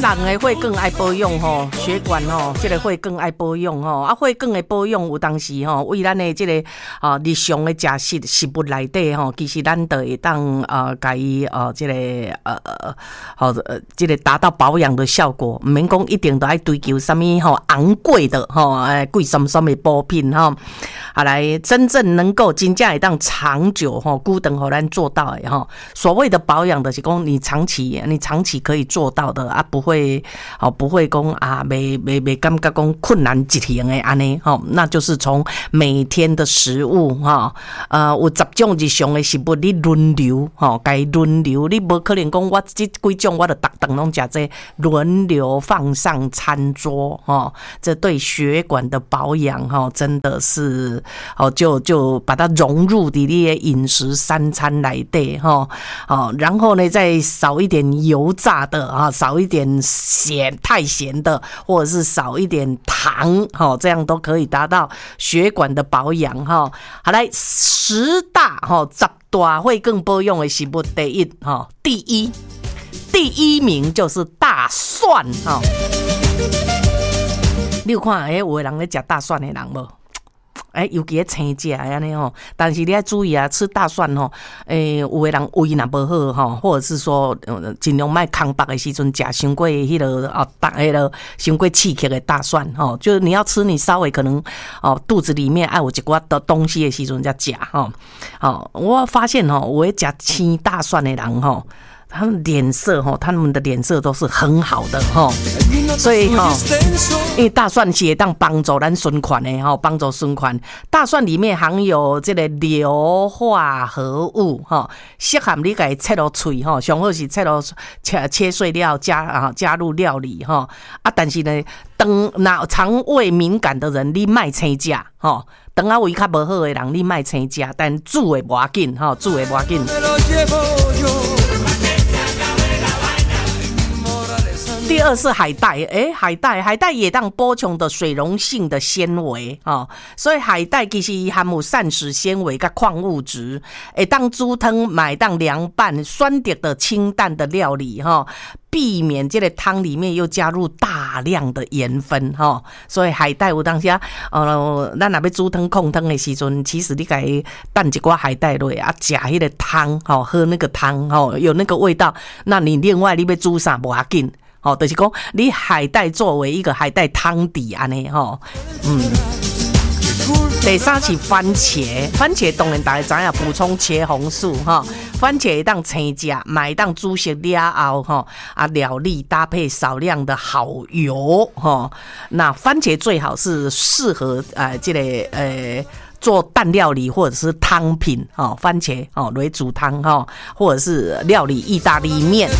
人的血管爱保养吼，血管吼，这个血管爱保养吼，啊，血管的保养有当时吼，为咱的这个日常的食物内底吼，其实咱都会当甲伊这个这个达到保养的效果，唔免讲一定都爱追求什么吼昂贵的吼，贵什么的补品吼，来真正能够真正会当长久吼，久长互咱做到的吼。所谓的保养的是讲你长期可以做到的啊，不会讲啊，没感觉讲困难执行的安尼吼，那就是从每天的食物哈，有10种日常的食物你轮流吼，该轮流，你无可能讲我这几种我就逐顿拢食这轮流放上餐桌吼，这对血管的保养吼，真的是就把它融入你的饮食三餐来对吼，然后呢再少一点油炸的啊，少一点太咸的，或者是少一点糖，这样都可以达到血管的保养哈。好，来10大10大会更保养的食物，第一名就是大蒜哈。你有看有的人在吃大蒜的人无？尤其青食安尼吼，但是你要注意啊，吃大蒜吼，有的人胃若无好吼，或者是说尽量莫空腹的时阵食伤过迄个伤过刺激的大蒜吼，就是你要吃，你稍微可能肚子里面有一寡的东西的时阵才食吼。我发现吼，有在吃青大蒜的人吼，他们的脸色都是很好的哈，所以因为大蒜是会当帮助咱循环的哈，帮助循环。大蒜里面含有这个硫化合物哈，适合你给切落嘴哈，上好是切碎料加入料理哈但是呢，那肠胃敏感的人你莫青食哈，肠胃较无好的人你莫青食，但煮的无要紧哈，煮的无要紧。第二是海带，海带也当补充的水溶性的纤维所以海带其实含有膳食纤维跟矿物质，会当煮汤，买当凉拌酸甜的清淡的料理避免这个汤里面又加入大量的盐分所以海带有当时咱若要煮汤控汤的时阵，其实你可以淡一寡海带落吃那个汤喝那个汤有那个味道，那你另外你要煮啥不要紧就是说你海带作为一个海带汤底安尼第三是番茄当然大家知影补充茄红素番茄会当青食，买当煮熟了后料理搭配少量的好油那番茄最好是适合这个做蛋料理或者是汤品番茄来煮汤或者是料理意大利面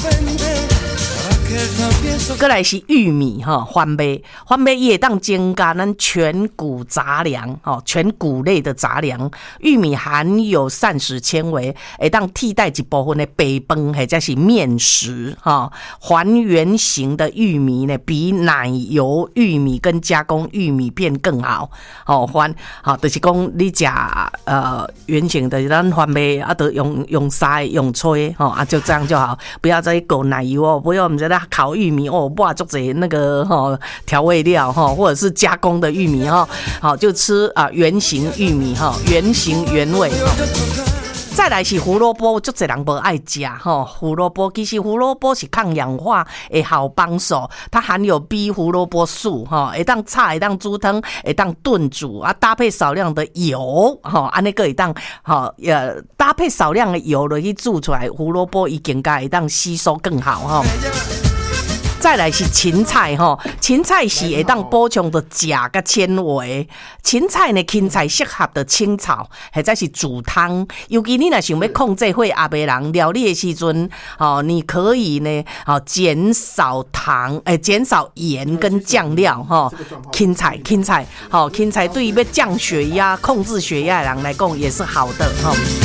再来是玉米番麦也会当增加咱全谷杂粮全谷类的杂粮。玉米含有膳食纤维，会当替代一部分的白饭或者是面食还原型的玉米呢，比奶油玉米跟加工玉米片更好就是讲你吃原型的咱番麦都用筛用吹就这样就好，不要再搞奶油不要我们在那烤玉米哇做这那个调味料或者是加工的玉米就吃原型玉米原型原味再来是胡萝卜，足侪人无爱食胡萝卜其实胡萝卜是抗氧化的好帮手，它含有 B 胡萝卜素会当炒会当煮汤会当炖煮搭配少量的油安尼个会当搭配少量的油落去煮出来，胡萝卜伊更加会当吸收更好再来是芹菜芹菜是会当补充的钾跟纤维。芹菜呢，芹菜适合的清炒或者是煮汤，尤其你若想要控制血压的人，料理的时阵你可以呢减少糖减少盐跟酱料芹菜对于要降血压控制血压的人来讲也是好的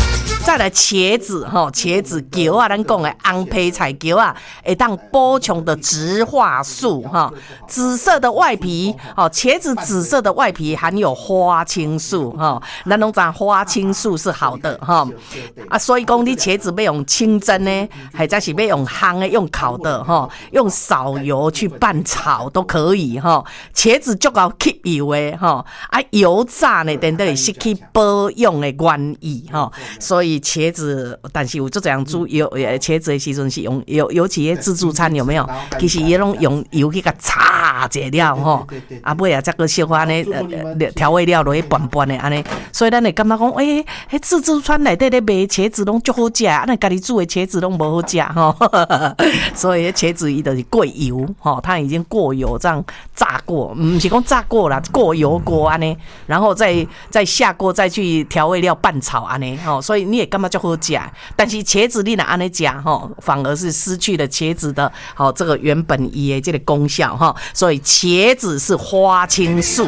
再来茄子茄子球啊，咱讲的红皮菜球啊，会当补充的植化素紫色的外皮茄子紫色的外皮含有花青素咱拢知花青素是好的所以讲你茄子要用清蒸呢，或者是要用烘的、用烤的用少油去拌炒都可以茄子足够吸油的油炸呢，等于失去保养的原意所以茄子，但是有这样煮茄子的时阵是用油，尤其自助餐有没有？其实也拢用油去甲炒一了尾再个小可呢调味料落去拌拌的安尼，所以咱会感觉讲，自助餐内底咧卖茄子拢足好食，咱家己煮的茄子拢无好食所以茄子伊就是过油它已经过油这样炸过，不是讲炸过啦，过油过安尼，然后再下锅再去调味料拌炒安尼所以你也感觉就好吃。但是茄子你若安尼吃反而是失去了茄子的这个原本伊的这个功效所以茄子是花青素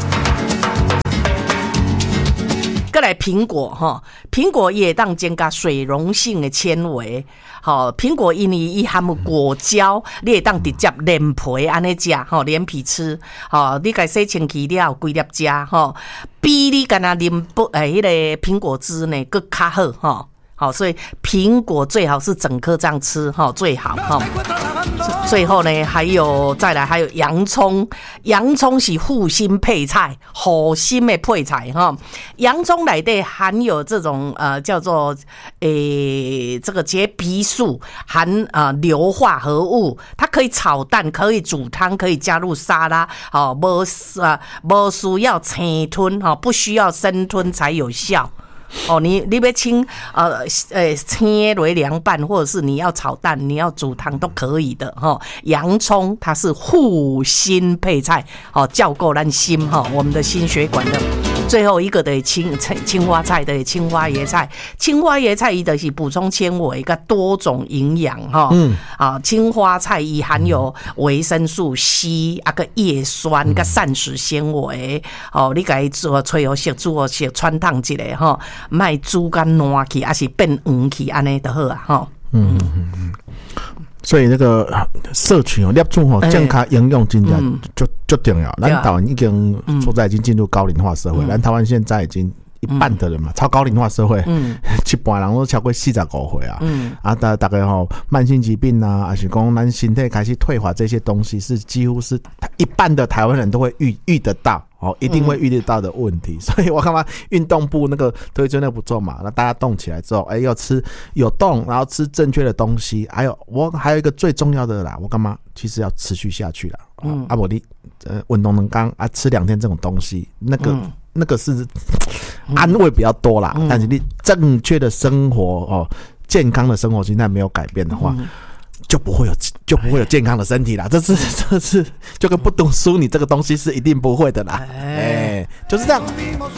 再来苹果苹果也当增加水溶性的纤维苹果因为伊含有果胶，你会当直接连皮安尼吃连皮吃你该洗清气了规粒吃比你干那啉迄个苹果汁呢更较好所以苹果最好是整颗这样吃最好最后呢再来还有洋葱，洋葱是护心配菜，护心的配菜洋葱内底含有这种叫做这个结皮素，含硫化合物，它可以炒蛋，可以煮汤，可以加入沙拉不需要生吞不需要生吞才有效你要清切为凉拌，或者是你要炒蛋，你要煮汤都可以的洋葱它是护心配菜照顾咱心我们的心血管的。最后一个的青花菜的青花椰菜，青花椰菜伊就是补充纤维跟多种营养青花菜伊含有维生素 C 个叶酸跟膳食纤维你给它吹好熟煮好熟穿烫一下卖煮干烂去，还是变黄去，安尼就好啊所以那个摄取摄取健康营养真的就重要。咱台湾已经现在已经进入高龄化社会，咱台湾现在已经一半的人嘛，超高龄化社会，一半人都超过45岁大概慢性疾病还是讲咱身体开始退化，这些东西是几乎是一半的台湾人都会遇得到一定会遇得到的问题。所以我看运动部那个推荐的不错嘛，那大家动起来之后要吃有动，然后吃正确的东西，还有一个最重要的啦，我干嘛其实要持续下去啦不你运动能刚吃2天这种东西，那个是安慰比较多啦但是你正确的生活健康的生活形态没有改变的话就不会有健康的身体啦，这是就跟不读书你这个东西是一定不会的啦就是这样。